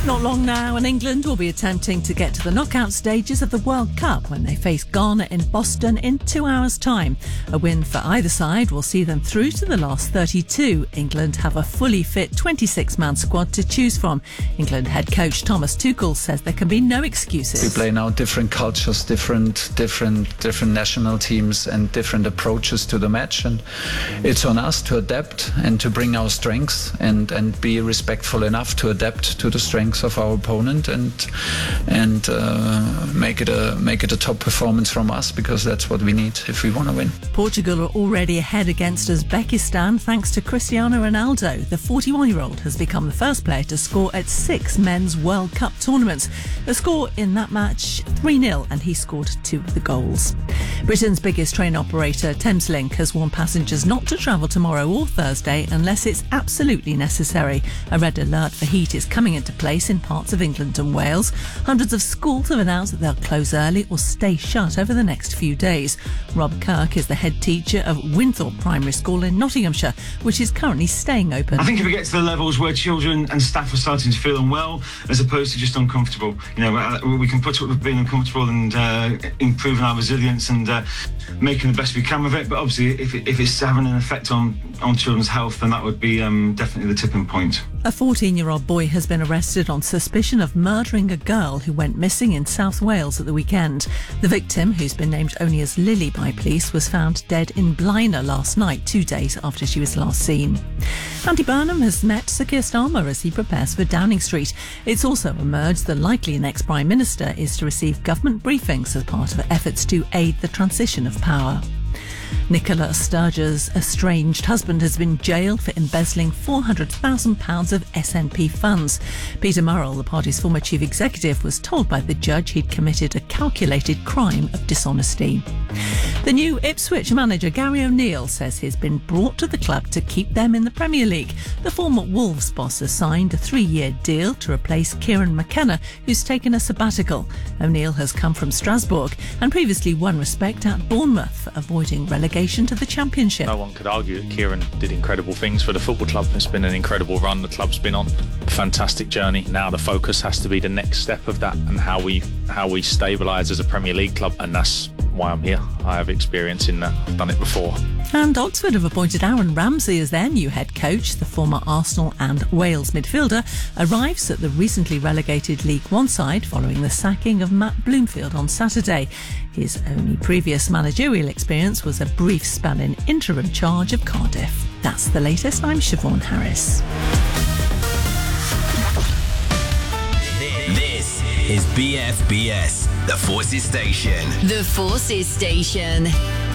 Not long now, and England will be attempting to get to the knockout stages of the World Cup when they face Ghana in Boston in 2 hours' time. A win for either side will see them through to the last 32. England have a fully fit 26-man squad to choose from. England head coach Thomas Tuchel says there can be no excuses. We play now different cultures, different national teams and different approaches to the match, and it's on us to adapt and to bring our strengths and be respectful enough to adapt to the strengths of our opponent and make it a top performance from us, because that's what we need if we want to win. Portugal are already ahead against Uzbekistan thanks to Cristiano Ronaldo. The 41-year-old has become the first player to score at 6 men's World Cup tournaments. The score in that match 3-0, and he scored 2 of the goals. Britain's biggest train operator, Thameslink, has warned passengers not to travel tomorrow or Thursday unless it's absolutely necessary. A red alert for heat is coming into place in parts of England and Wales. Hundreds of schools have announced that they'll close early or stay shut over the next few days. Rob Kirk is the head teacher of Winthorpe Primary School in Nottinghamshire, which is currently staying open. I think if we get to the levels where children and staff are starting to feel unwell as opposed to just uncomfortable, we can put up with being uncomfortable and improving our resilience and making the best we can with it. But obviously, if it's having an effect on children's health, then that would be definitely the tipping point. A 14-year-old boy has been arrested on suspicion of murdering a girl who went missing in South Wales at the weekend. The victim, who's been named only as Lily by police, was found dead in Blaenau last night, 2 days after she was last seen. Andy Burnham has met Sir Keir Starmer as he prepares for Downing Street. It's also emerged the likely next Prime Minister is to receive government briefings as part of efforts to aid the transition of power. Nicola Sturge's estranged husband has been jailed for embezzling £400,000 of SNP funds. Peter Murrell, the party's former chief executive, was told by the judge he'd committed a calculated crime of dishonesty. The new Ipswich manager Gary O'Neill says he's been brought to the club to keep them in the Premier League. The former Wolves boss has signed a 3-year deal to replace Kieran McKenna, who's taken a sabbatical. O'Neill has come from Strasbourg and previously won respect at Bournemouth for avoiding relegation to the Championship. No one could argue that Kieran did incredible things for the football club. It's been an incredible run the club's been on. A fantastic journey. Now the focus has to be the next step of that and how we stabilise as a Premier League club, and that's why I'm here. I have experience in that. I've done it before. And Oxford have appointed Aaron Ramsey as their new head coach. The former Arsenal and Wales midfielder arrives at the recently relegated League One side following the sacking of Matt Bloomfield on Saturday. His only previous managerial experience was a brief spell in interim charge of Cardiff. That's the latest. I'm Siobhan Harris. This is BFBS, the Forces Station. The Forces Station.